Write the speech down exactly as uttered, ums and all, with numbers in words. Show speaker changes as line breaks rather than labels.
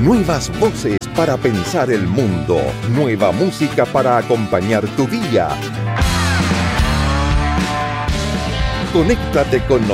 Nuevas voces para pensar el mundo. Nueva música para acompañar tu día. Conéctate con nosotros.